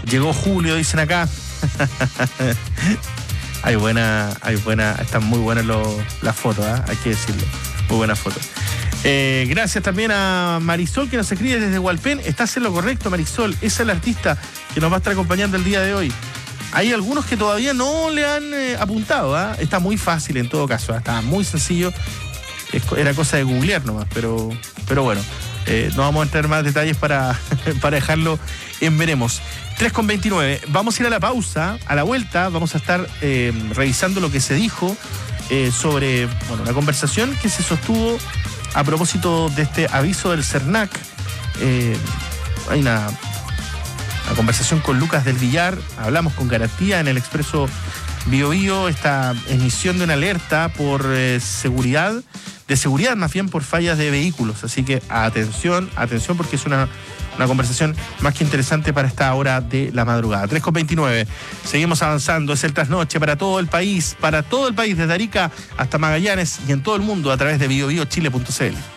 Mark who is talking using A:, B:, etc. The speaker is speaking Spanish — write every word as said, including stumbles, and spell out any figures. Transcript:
A: Llegó Julio, dicen acá. Hay buena, hay buena, están muy buenas los, las fotos, ¿eh? Hay que decirlo. Muy buenas fotos. Eh, gracias también a Marisol, que nos escribe desde Hualpén. Estás en lo correcto, Marisol. Esa es la artista que nos va a estar acompañando el día de hoy. Hay algunos que todavía no le han eh, apuntado, ¿eh? Está muy fácil en todo caso, ¿eh? Está muy sencillo. Es, era cosa de googlear nomás, pero, pero bueno, eh, no vamos a entrar en más detalles para, para dejarlo en veremos. tres con veintinueve. Vamos a ir a la pausa. A la vuelta vamos a estar eh, revisando lo que se dijo eh, sobre bueno, la conversación que se sostuvo a propósito de este aviso del CERNAC. Eh, hay una... La conversación con Lucas del Villar, hablamos con garantía en el Expreso Bio Bio, esta emisión de una alerta por eh, seguridad, de seguridad más bien por fallas de vehículos. Así que atención, atención porque es una, una conversación más que interesante para esta hora de la madrugada. tres con veintinueve, seguimos avanzando, es el trasnoche para todo el país, para todo el país, desde Arica hasta Magallanes y en todo el mundo a través de bio bio chile punto c l.